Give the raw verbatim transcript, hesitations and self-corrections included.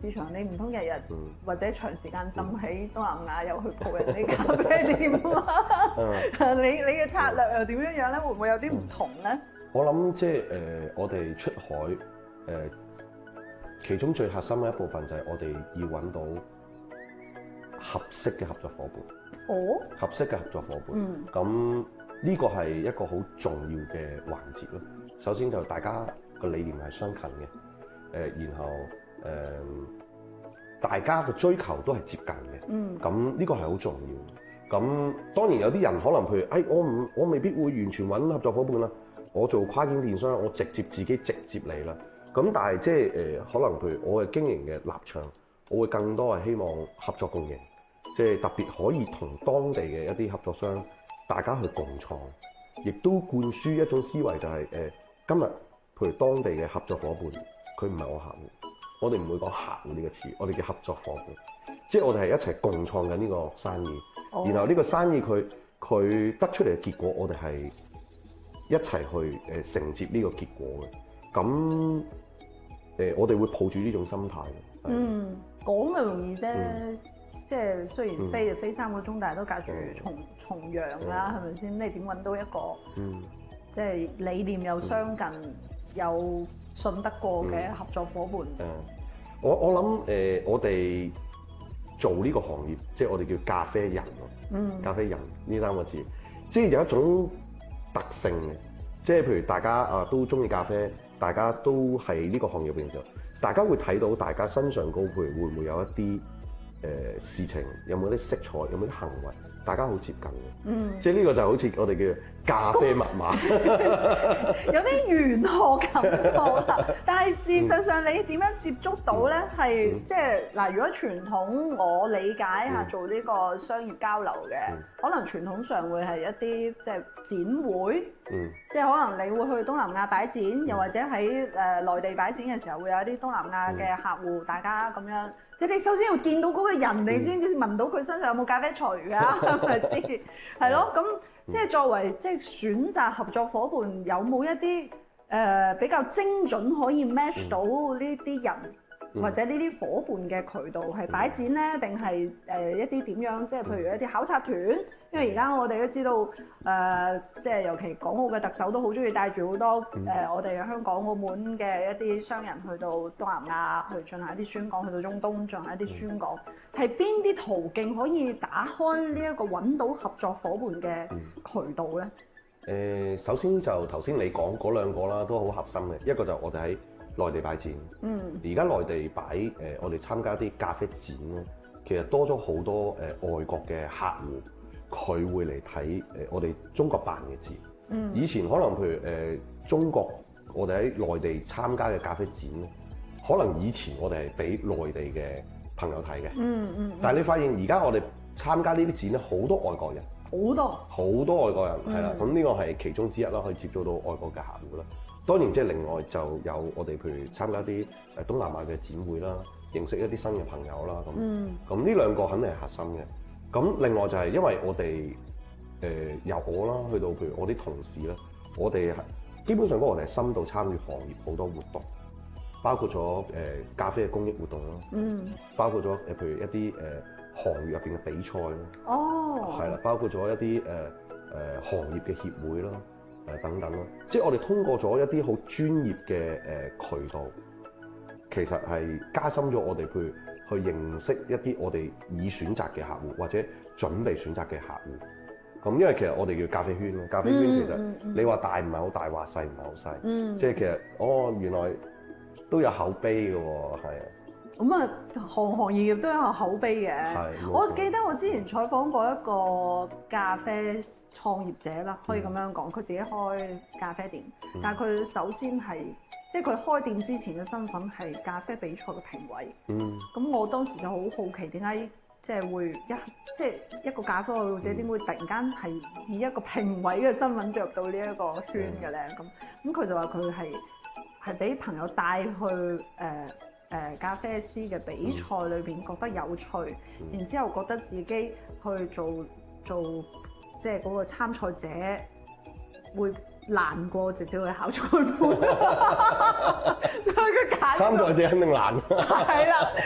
市場，你唔通日日或者長時間浸喺東南亞又去蒲人哋咖啡店啊嘛？你你嘅策略又點樣樣咧？會唔會有啲唔同咧？ 我諗即係誒，我哋出海誒、呃，其中最核心嘅一部分就係我哋要揾到合適嘅合作伙伴。 哦， 合適嘅合作伙伴。 嗯。咁呢個係一個好重要嘅環節咯。首先就大家個理念係相近嘅，誒、呃，然後誒、呃，大家嘅追求都係接近嘅。嗯。咁呢個係好重要。咁當然有啲人可能譬如，誒、哎，我唔，我未必會完全揾合作伙伴啦。我做跨境電商，我直接自己直接嚟啦。咁但係即係誒，可能譬如我嘅經營嘅立場，我會更多係希望合作共贏，即係特別可以同當地嘅一啲合作商大家去共創，亦都灌輸一種思維就係、是、誒、呃，今日譬如當地嘅合作伙伴，佢唔係我客戶，我哋唔會講客戶呢個詞，我哋叫合作伙伴，即係我哋係一齊共創緊呢個生意，哦、然後呢個生意佢佢得出嚟嘅結果，我哋係一齊去誒承接呢個結果嘅，咁誒、呃、我哋會抱住呢種心態嘅。嗯， 講就容易啫，嗯、即係雖然飛就飛三個鐘，但係都隔住重重洋啦，係咪先？你點揾到一個、嗯、即係理念又相近、嗯、又信得過嘅合作伙伴？誒、嗯嗯， 我我諗誒、呃，我哋做呢個行業，即係我哋叫咖啡人咯。嗯，咖啡人呢三個字，即係有一種特性嘅，即係譬如大家啊都中意咖啡，大家都係呢個行業入邊嘅時候，大家會睇到大家身上高，譬如會唔會有一啲誒、呃、事情，有冇啲色彩，有冇啲行為，大家好接近嘅。嗯，即係呢個就好似我哋叫咖啡密碼， 有啲玄學感覺啦。但係事實上，你點樣接觸到咧？係、嗯、即係嗱，如果傳統我理解下做呢個商業交流嘅，嗯、可能傳統上會係一啲即係展會，嗯、即係可能你會去東南亞擺展，嗯、又或者喺誒內地擺展嘅時候，會有一啲東南亞嘅客戶，嗯、大家咁樣。即係你首先要見到嗰個人，你先至聞到佢身上有冇咖啡除㗎，係咪先？係咯，咁即係作為即係選擇合作伙伴，有冇一啲誒、呃、比較精準可以 match 到呢啲人？或者呢啲伙伴嘅渠道係擺展咧，定係誒一啲點樣？即係譬如一啲考察團，因為而家我哋都知道誒、呃，即係尤其港澳嘅特首都好中意帶住好多誒、呃、我哋香港、澳門嘅一啲商人去到東南亞去進行一啲宣講，去到中東進行一啲宣講，係邊啲途徑可以打開呢一個揾到合作伙伴嘅渠道咧？誒、 呃，首先就頭先你講嗰兩個啦，都好核心嘅，一個就我哋喺內地擺展，嗯，而家內地擺誒、呃，我哋參加啲咖啡展咧，其實多咗好多誒、呃、外國嘅客戶，佢會嚟睇誒我哋中國辦嘅展。嗯，以前可能譬如誒、呃、中國，我哋喺內地參加嘅咖啡展咧，可能以前我哋係俾內地嘅朋友睇嘅。嗯嗯。但係你發現而家我哋參加呢啲展咧，好多外國人， 好多好多外國人係啦。咁呢、嗯、個係其中之一啦，可以接觸到外國嘅客戶啦。當然，即係另外就有我哋譬如參加啲誒東南亞嘅展會啦，認識一啲新嘅朋友啦，咁咁呢兩個肯定係核心嘅。咁另外就係因為我哋誒、呃、由我啦，去到譬如我啲同事啦，我哋係基本上嗰個我哋係深度參與行業好多活動，包括咗誒、呃、咖啡嘅公益活動啦，嗯，包括咗誒譬如一啲誒、呃、行業入邊嘅比賽啦，哦，係啦，包括咗一啲誒誒行業嘅協會啦。誒等等咯，即係我哋通過咗一啲好專業嘅誒渠道，其實係加深咗我哋譬如去認識一啲我哋已選擇嘅客戶，或者準備選擇嘅客戶。咁因為其實我哋叫咖啡圈咯，咖啡圈其實你話大唔係好大，話細唔係好細，嗯、即係其實哦原來都有口碑嘅喎，係啊。 咁啊，行行業業都有一個口碑嘅。我記得我之前採訪過一個咖啡創業者啦，可以咁樣講，佢自己開咖啡店，嗯、但係佢首先係即係佢開店之前嘅身份係咖啡比賽嘅評委。嗯，咁我當時就好好奇點解即係會一即係一個咖啡愛好者點會突然間係以一個評委嘅身份進入到呢一個圈嘅咧？咁咁佢就話佢係係俾朋友帶去誒。呃誒咖啡師嘅比賽裏邊覺得有趣，嗯、然之後覺得自己去做做即係嗰個參賽者會難過直接去考裁判，所以佢揀參賽者肯定難。 係啦。